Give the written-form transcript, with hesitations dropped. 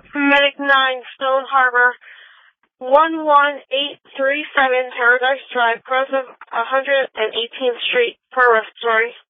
Medic 9, Stone Harbor, 11837 Paradise Drive, cross of 118th Street, per story.